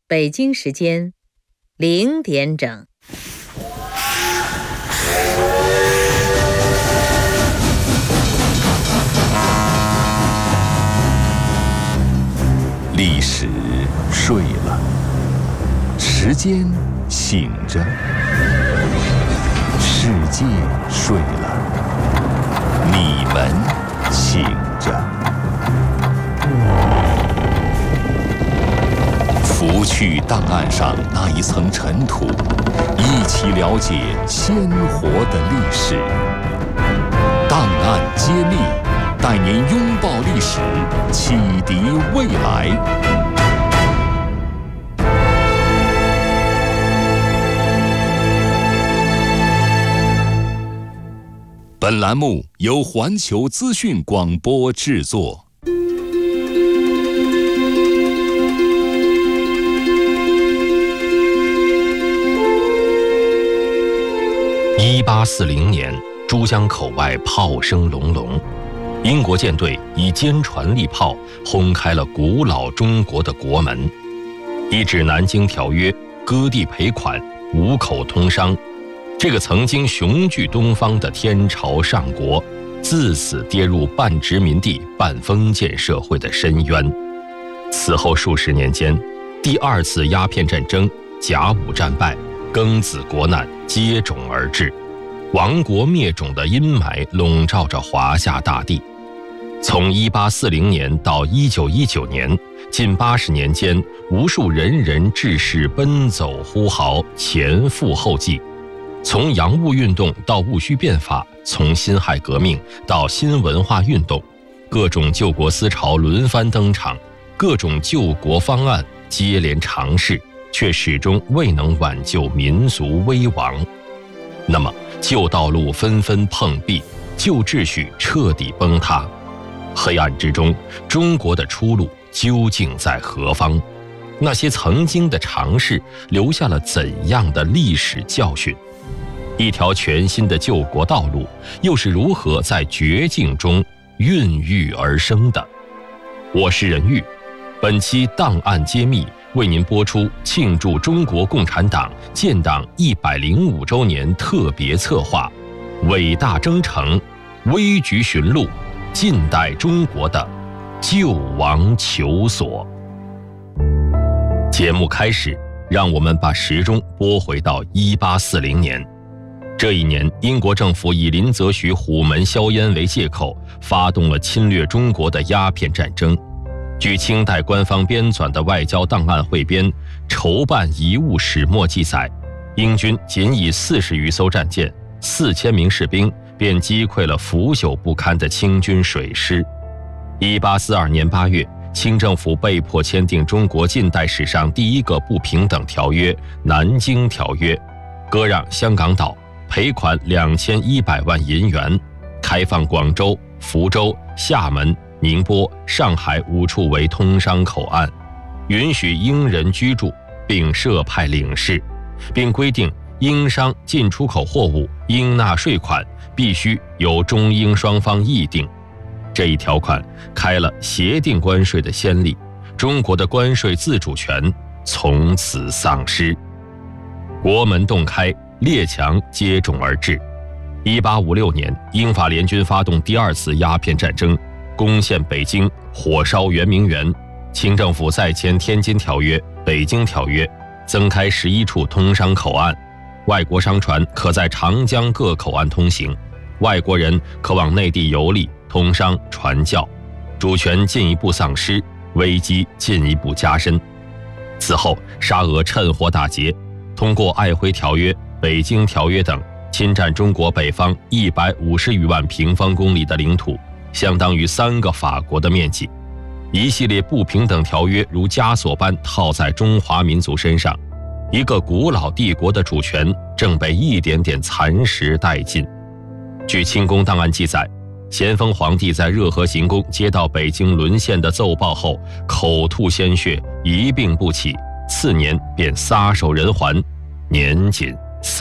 北京时间0点整。 历史睡了，时间醒着，世界睡了，你们醒着。拂去档案上那一层尘土，一起了解鲜活的历史。档案揭秘，带您拥抱历史，启迪未来。本栏目由环球资讯广播制作。 1840年，珠江口外炮声隆隆，英国舰队以坚船利炮轰开了古老中国的国门。依止南京条约，割地赔款，五口通商，这个曾经雄踞东方的天朝上国，自此跌入半殖民地半封建社会的深渊。此后数十年间，第二次鸦片战争、甲午战败、庚子国难接踵而至，亡国灭种的阴霾笼罩着华夏大地。从1840年到1919年，近80年间，无数人人志士奔走呼号，前赴后继。从洋务运动到戊戌变法，从辛亥革命到新文化运动，各种救国思潮轮番登场，各种救国方案接连尝试，却始终未能挽救民族危亡。那么旧道路纷纷碰壁，旧秩序彻底崩塌，黑暗之中，中国的出路究竟在何方？那些曾经的尝试留下了怎样的历史教训？一条全新的救国道路又是如何在绝境中孕育而生的？我是任玉，本期档案揭秘为您播出庆祝中国共产党建党105周年特别策划《伟大征程，危局寻路，近代中国的救亡求索》。节目开始，让我们把时钟拨回到1840年。这一年，英国政府以林则徐虎门销烟为借口，发动了侵略中国的鸦片战争。据清代官方编纂的外交档案汇编《筹办遗物始末》记载，英军仅以40余艘战舰、4000名士兵，便击溃了腐朽不堪的清军水师。1842年8月，清政府被迫签订中国近代史上第一个不平等条约《南京条约》，割让香港岛，赔款2100万银元，开放广州、福州、厦门、宁波、上海5处为通商口岸，允许英人居住，并设派领事，并规定英商进出口货物应纳税款必须由中英双方议定。这一条款开了协定关税的先例，中国的关税自主权从此丧失。国门洞开，列强接踵而至。1856年，英法联军发动第二次鸦片战争，攻陷北京，火烧圆明园。清政府再签天津条约、北京条约，增开11处通商口岸，外国商船可在长江各口岸通行，外国人可往内地游历、通商、传教，主权进一步丧失，危机进一步加深。此后，沙俄趁火打劫，通过瑷珲条约、北京条约等，侵占中国北方150余万平方公里的领土，相当于3个法国的面积。一系列不平等条约如枷锁般套在中华民族身上，一个古老帝国的主权正被一点点蚕食殆尽。据清宫档案记载，咸丰皇帝在热河行宫接到北京沦陷的奏报后，口吐鲜血，一病不起，次年便撒手人寰，年仅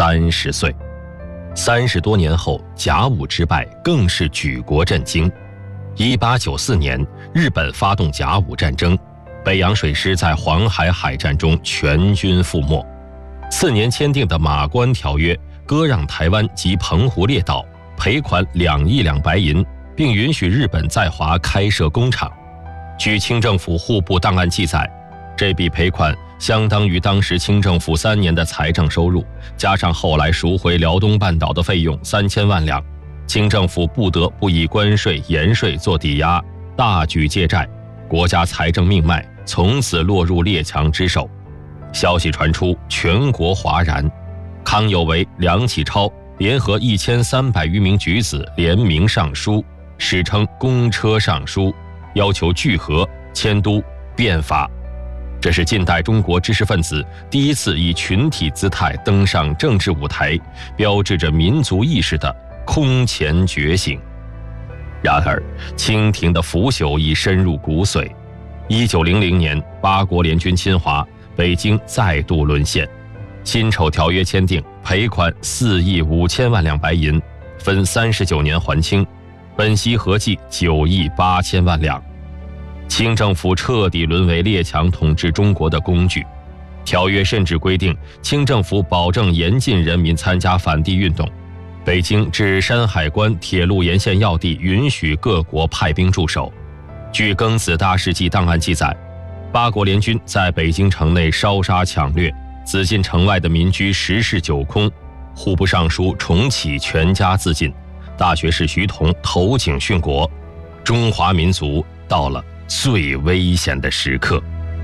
30岁。30多年后，甲午之败更是举国震惊。1894年，日本发动甲午战争， 北洋水师在黄海海战中全军覆没。次年签订的马关条约割让台湾及澎湖列岛，赔款2亿两白银，并允许日本在华开设工厂。据清政府户部档案记载，这笔赔款相当于当时清政府3年的财政收入，加上后来赎回辽东半岛的费用3000万两，清政府不得不以关税、盐税做抵押，大举借债，国家财政命脉从此落入列强之手。消息传出，全国哗然。康有为、梁启超联合1300余名举子联名上书，史称公车上书，要求聚合、迁都、变法。这是近代中国知识分子第一次以群体姿态登上政治舞台，标志着民族意识的空前觉醒。然而，清廷的腐朽已深入骨髓。1900年，八国联军侵华，北京再度沦陷。辛丑条约签订，赔款4亿5千万两白银，分39年还清，本息合计9亿8千万两。清政府彻底沦为列强统治中国的工具。条约甚至规定，清政府保证严禁人民参加反帝运动。北京至山海关铁路沿线要地允许各国派兵驻守。据庚子大事记档案记载，八国联军在北京城内烧杀抢掠，紫禁城外的民居10室9空。户部尚书重启全家自尽，大学士徐桐投井殉国。中华民族到了最危险的时刻。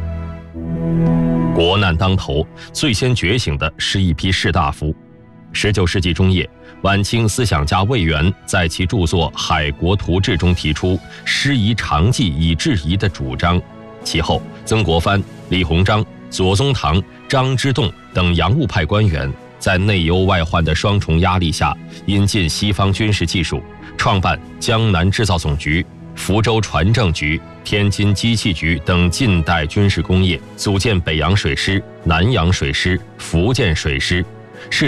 国难当头，最先觉醒的是一批士大夫。19世纪中叶，晚清思想家魏源在其著作《海国图志》中提出师夷长技以制夷的主张。其后，曾国藩、李鸿章、左宗棠、张之洞等洋务派官员在内忧外患的双重压力下，引进西方军事技术，创办江南制造总局、福州船政局、天津机器局等近代军事工业，组建北洋水师、南洋水师、福建水师。